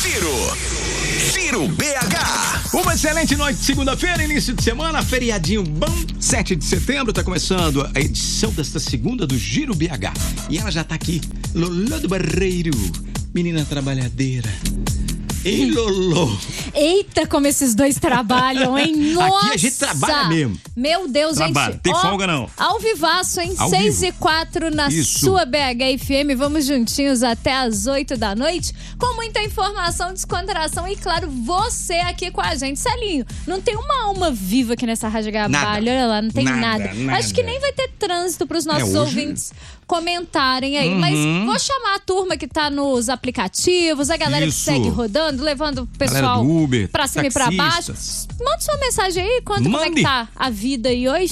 Giro BH. Uma excelente noite de segunda-feira, início de semana, feriadinho bom. 7 de setembro, tá começando a edição desta segunda do Giro BH. E ela já tá aqui, Lolô do Barreiro, menina trabalhadeira. Ei, Lolô. Eita, como esses dois trabalham, hein? Nossa! Aqui a gente trabalha mesmo. Meu Deus, Trabalho. gente. Tem folga, não. Ao vivaço, hein? Ao 6 vivo. e 4 na Isso. sua BH FM. Vamos juntinhos até as 8 da noite. Com muita informação, descontração e, claro, você aqui com a gente. Celinho, não tem uma alma viva aqui nessa Rádio Gabalho. Olha lá, não tem nada. Acho que nem vai ter trânsito pros nossos hoje... ouvintes comentarem aí. Mas vou chamar a turma que tá nos aplicativos, a galera Isso. que segue rodando, levando o pessoal Galera do Uber, pra cima e pra baixo. taxistas. Manda sua mensagem aí, conta como é que tá a vida aí hoje.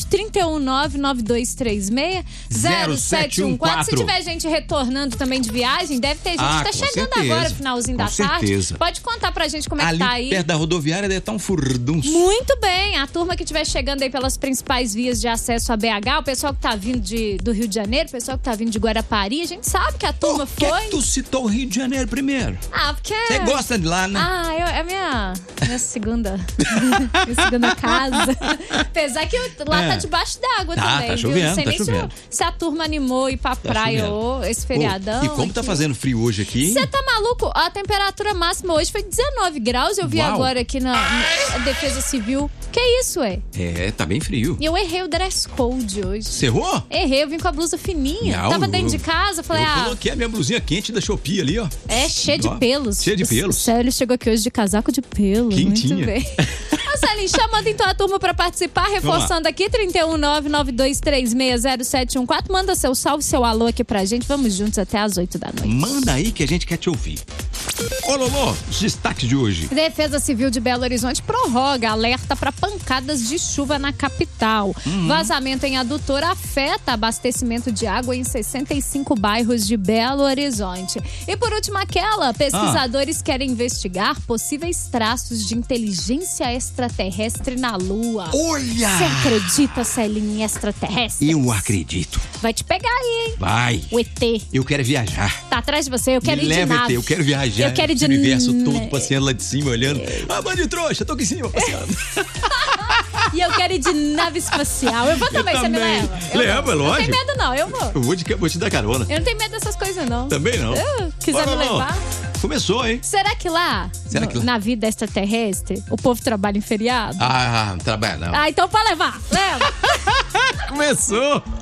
319-9236-0714. Se tiver gente retornando também de viagem, deve ter gente que tá com chegando certeza. agora, finalzinho da Com tarde. certeza. Pode contar pra gente como é Ali que tá aí. perto da rodoviária deve estar um furdunço. Muito bem, a turma que estiver chegando aí pelas principais vias de acesso a BH, o pessoal que tá vindo do Rio de Janeiro, o pessoal que tá vindo de Guarapari, a gente sabe que a turma Por que foi. que tu citou o Rio de Janeiro primeiro? Ah, porque... Você gosta de lá, né? É a minha segunda casa. Apesar que lá tá debaixo d'água também, tá viu? chovendo, Não sei tá nem chovendo. se a turma animou ir pra praia chovendo. ou esse feriadão. E como tá aqui. fazendo frio hoje aqui? Você tá maluco? A temperatura máxima hoje foi 19 graus. Eu vi Uau. agora aqui na Defesa Civil. Que isso, Tá bem frio. E eu errei o dress code hoje. Você errou? Errei, eu vim com a blusa fininha. Não, Tava dentro de casa, falei, Eu coloquei a minha blusinha quente da Shopee ali, ó. cheia de Ó, pelos. cheia de pelos. O Célio chegou aqui hoje de casaco de pelo. Quentinha. Muito bem. Celinho, chamando então a turma pra participar, reforçando aqui, 319-9236-0714. Manda seu salve, seu alô aqui pra gente. Vamos juntos até as 8 da noite. Manda aí que a gente quer te ouvir. Ô, Lolô, os destaques de hoje. Defesa Civil de Belo Horizonte prorroga alerta para pancadas de chuva na capital. Vazamento em adutor afeta abastecimento de água em 65 bairros de Belo Horizonte. E por último, pesquisadores querem investigar possíveis traços de inteligência extraterrestre na Lua. Olha! Você acredita, Celinho, em extraterrestre? Eu acredito. Vai te pegar aí, hein? Vai. O ET. Eu quero viajar. Tá atrás de você, eu quero Me ir de leva, nave. ET, eu quero viajar. Eu quero ir de esse universo todo passeando lá de cima, olhando. Bando de trouxa, tô aqui em cima passeando. E eu quero ir de nave espacial. Eu vou também, você me também. leva? Leva, Não lógico. tem medo, não. Eu vou. Eu vou te dar carona. Eu não tenho medo dessas coisas, não. Também não. Quiser Bora, me Lolô. levar. Começou, hein? Será que lá, na vida extraterrestre, o povo trabalha em feriado? Não trabalha não. Então pode levar. Leva. Começou.